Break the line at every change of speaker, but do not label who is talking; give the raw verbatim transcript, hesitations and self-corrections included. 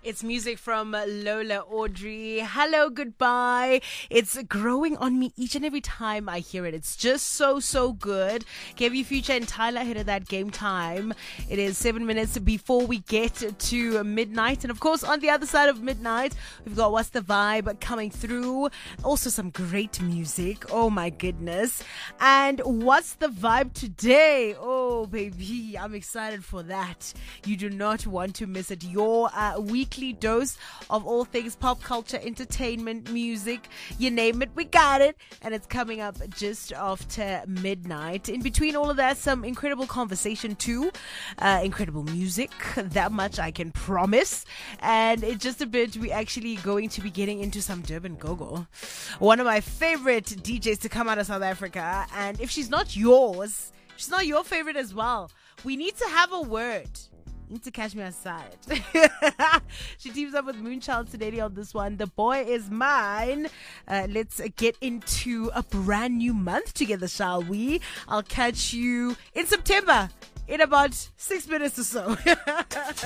It's music from Lola Audrey. Hello, goodbye. It's growing on me each and every time I hear it. It's just so, so good. K B Future and Tyler ahead of that game time. It is seven minutes before we get to midnight. And of course, on the other side of midnight, we've got What's the Vibe coming through. Also some great music. Oh my goodness. And What's the Vibe today? Oh, baby, I'm excited for that. You do not want to miss it. Your uh, weekly dose of all things pop culture, entertainment, music, you name it, we got it. And it's coming up just after midnight. In between all of that, some incredible conversation too, uh, incredible music, that much I can promise. And in just a bit, we're actually going to be getting into some Durban Gogo, one of my favorite D Js to come out of South Africa. And if she's not yours, she's not your favorite as well, we need to have a word. You need to catch me aside. She teams up with Moonchild today on this one. The Boy Is Mine. Uh, let's get into a brand new month together, shall we? I'll catch you in September in about six minutes or so.